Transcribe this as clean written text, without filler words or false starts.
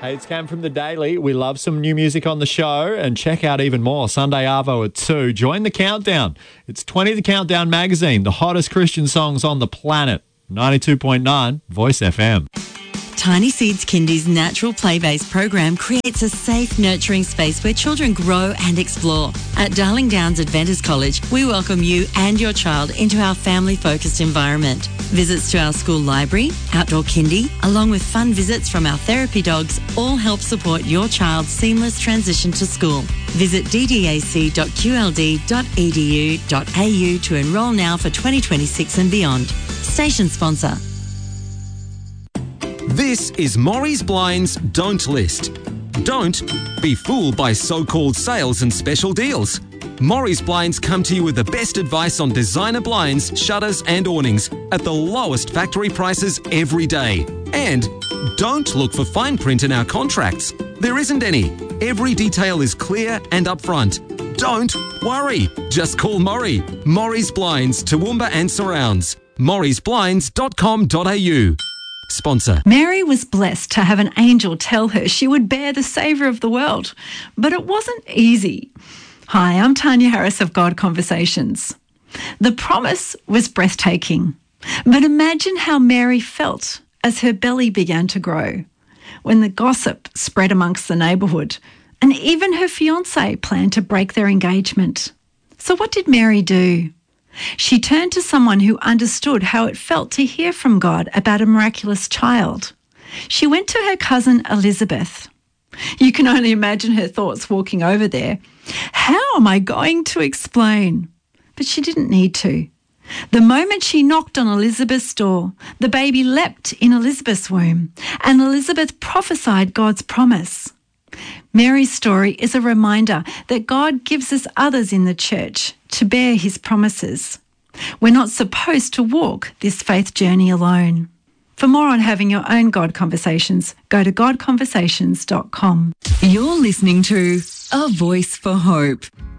Hey, it's Cam from The Daily. We love some new music on the show, and check out even more Sunday Arvo at 2. Join the countdown. It's 20 The Countdown magazine, the hottest Christian songs on the planet. 92.9 Voice FM. Tiny Seeds Kindy's natural play-based program creates a safe, nurturing space where children grow and explore. At Darling Downs Adventist College, we welcome you and your child into our family-focused environment. Visits to our school library, outdoor kindy, along with fun visits from our therapy dogs, all help support your child's seamless transition to school. Visit ddac.qld.edu.au to enrol now for 2026 and beyond. Station sponsor. This is Maury's Blinds Don't List. Don't be fooled by so-called sales and special deals. Maury's Blinds come to you with the best advice on designer blinds, shutters and awnings at the lowest factory prices every day. And don't look for fine print in our contracts. There isn't any. Every detail is clear and upfront. Don't worry. Just call Maury. Maury's Blinds, Toowoomba and surrounds. maurysblinds.com.au. Sponsor. Mary was blessed to have an angel tell her she would bear the Saviour of the world, but it wasn't easy. Hi, I'm Tanya Harris of God Conversations. The promise was breathtaking, but imagine how Mary felt as her belly began to grow, when the gossip spread amongst the neighbourhood, and even her fiancé planned to break their engagement. So what did Mary do? She turned to someone who understood how it felt to hear from God about a miraculous child. She went to her cousin Elizabeth. You can only imagine her thoughts walking over there. How am I going to explain? But she didn't need to. The moment she knocked on Elizabeth's door, the baby leapt in Elizabeth's womb, and Elizabeth prophesied God's promise. Mary's story is a reminder that God gives us others in the church to bear his promises. We're not supposed to walk this faith journey alone. For more on having your own God Conversations, go to godconversations.com. You're listening to A Voice for Hope.